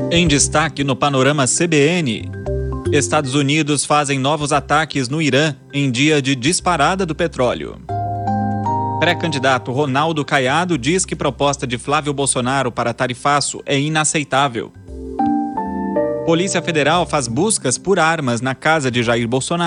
Em destaque no Panorama CBN, Estados Unidos fazem novos ataques no Irã em dia de disparada do petróleo. Pré-candidato Ronaldo Caiado diz que proposta de Flávio Bolsonaro para tarifaço é inaceitável. Polícia Federal faz buscas por armas na casa de Jair Bolsonaro.